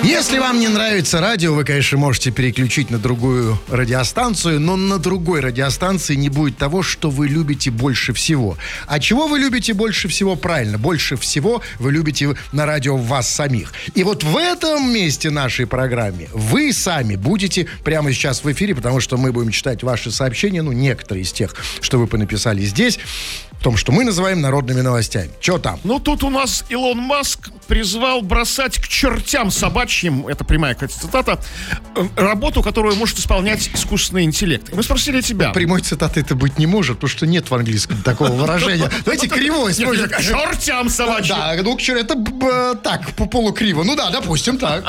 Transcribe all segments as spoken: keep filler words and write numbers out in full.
Если вам не нравится радио, вы, конечно, можете переключить на другую радиостанцию, но на другой радиостанции не будет того, что вы любите больше всего. А чего вы любите больше всего? Правильно, больше всего вы любите на радио вас самих. И вот в этом месте нашей программы вы сами будете прямо сейчас в эфире, потому что мы будем читать ваши сообщения, ну, некоторые из тех, что вы понаписали здесь, в том, что мы называем народными новостями. Че там? Ну, тут у нас Илон Маск призвал бросать к чертям собачьим, это прямая, кстати, цитата, работу, которую может исполнять искусственный интеллект. И мы спросили тебя. Прямой цитаты это быть не может, потому что нет в английском такого выражения. Давайте кривое используем. К чертям собачьим. Да, ну, это так, по полукриво. Ну да, допустим, так.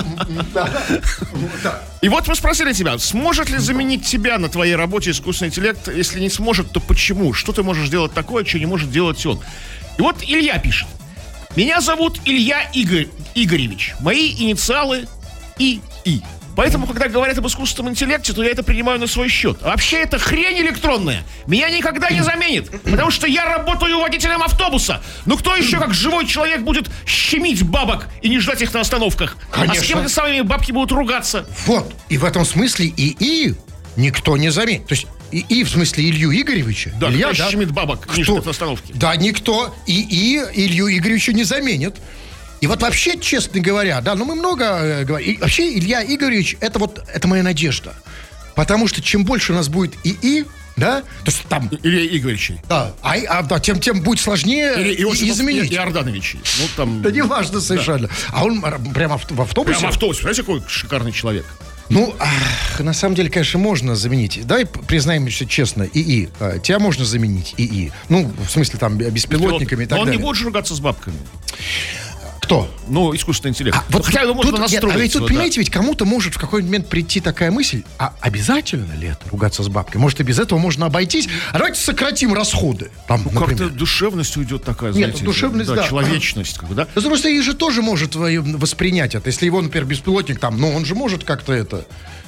И вот мы спросили тебя, сможет ли заменить тебя на твоей работе искусственный интеллект? Если не сможет, то почему? Что ты можешь делать такое, что не может делать он? И вот Илья пишет. Меня зовут Илья Игорь, Игоревич. Мои инициалы И И. Поэтому, когда говорят об искусственном интеллекте, то я это принимаю на свой счет. А вообще, это хрень электронная. Меня никогда не заменит. Потому что я работаю водителем автобуса. Ну, кто еще, как живой человек, будет щемить бабок и не ждать их на остановках? Конечно. А с кем-то самими бабки будут ругаться? Вот. И в этом смысле ИИ никто не заменит. То есть ИИ, в смысле Илью Игоревича. Да, Илья, кто да? щемит бабок, не ждет на остановке. Да, никто ИИ Илью Игоревича не заменит. И вот вообще, честно говоря, да, ну мы много э, говорим. И вообще Илья Игоревич, это вот, это моя надежда. Потому что чем больше у нас будет ИИ, да, то есть там... Илья Игоревич. Да, а, а, да тем, тем будет сложнее Или Иосиф изменить. Иорданович. Ну, там... Да не важно совершенно. Да. А он прямо в автобусе? Прямо в автобусе. Знаете, какой шикарный человек? Ну, ах, на самом деле, конечно, можно заменить. Давай признаем все честно, ИИ. А, тебя можно заменить ИИ. Ну, в смысле, там, беспилотниками и так Но он далее. не будет же ругаться с бабками. Кто? Ну, искусственный интеллект. А, вот хотя его можно тут, настроить. Нет, а ведь тут, вот, понимаете, да. ведь кому-то может в какой-то момент прийти такая мысль, а обязательно ли это ругаться с бабкой? Может, и без этого можно обойтись? А давайте сократим расходы. Там, ну, как-то душевность уйдет такая, Нет, знаете. душевность, да. да. Человечность, как бы, да? Потому что ИИ же тоже может воспринять это. Если его, например, беспилотник там, ну, он же может как-то это...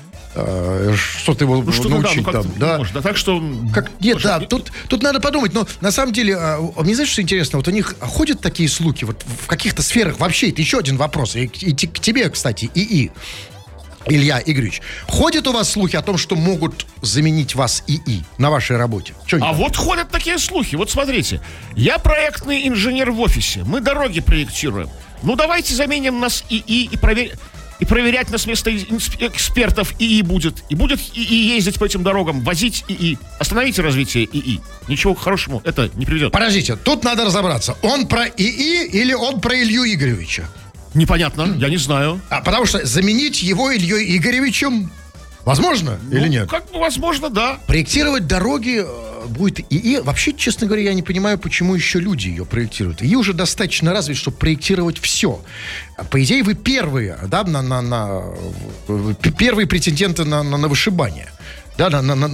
что-то его ну, что научить да, ну, там, да. Может, да, так что... Как, нет, да, тут, тут надо подумать, но на самом деле, мне знаешь, что интересно, вот у них ходят такие слухи, вот в каких-то сферах, вообще, это еще один вопрос, и, и к тебе, кстати, ИИ, Илья Игоревич, ходят у вас слухи о том, что могут заменить вас ИИ на вашей работе? Что а вот ходят такие слухи, вот смотрите, я проектный инженер в офисе, мы дороги проектируем, ну давайте заменим нас ИИ и проверим... И проверять нас вместо экспертов ИИ будет. И будет ИИ ездить по этим дорогам, возить ИИ. Остановите развитие ИИ. Ничего к хорошему это не приведет. Подождите, тут надо разобраться. Он про ИИ или он про Илью Игоревича? Непонятно, я не знаю. А потому что заменить его Ильей Игоревичем возможно ну, или нет? Как бы возможно, да. Проектировать дороги будет ИИ. Вообще, честно говоря, я не понимаю, почему еще люди ее проектируют. ИИ уже достаточно развит, чтобы проектировать все. По идее, вы первые, да, на, на, на, первые претенденты на, на, на вышибание. Да, на, на, на,